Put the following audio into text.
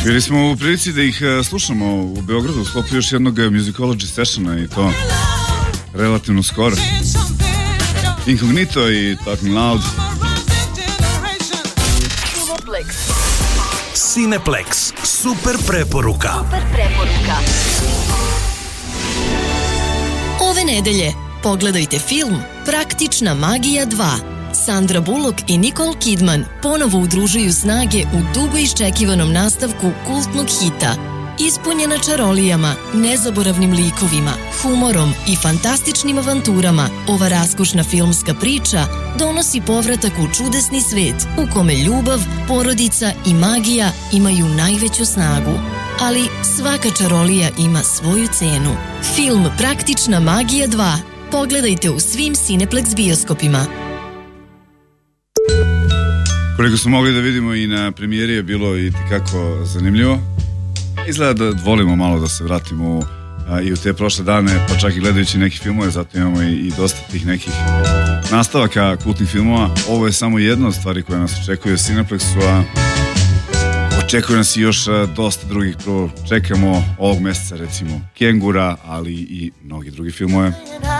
Bili smo u prilici da ih slušamo u Beogradu u sklopu još jednog musicology sessiona i to relativno skoro. Incognito i Talking Loud. Cineplex. Super preporuka. Ove nedelje pogledajte film Praktična magija 2. Sandra Bullock i Nicole Kidman ponovo udružuju snage u dugo iščekivanom nastavku kultnog hita. Ispunjena čarolijama, nezaboravnim likovima, humorom i fantastičnim avanturama, ova raskošna filmska priča donosi povratak u čudesni svet u kome ljubav, porodica i magija imaju najveću snagu. Ali svaka čarolija ima svoju cenu. Film Praktična magija 2. Pogledajte u svim Cineplex bioskopima. Koliko smo mogli da vidimo i na premijeri je bilo i tikako zanimljivo. Izgleda da volimo malo da se vratimo i u te prošle dane, pa čak i gledajući neki filmove, zato imamo i dosta tih nekih nastavaka kultnih filmova. Ovo je samo jedna od stvari koja nas očekuje u Cineplexu, a očekuje nas i još dosta drugih. Prvo čekamo ovog meseca recimo Kengura, ali i mnogi drugi filmove.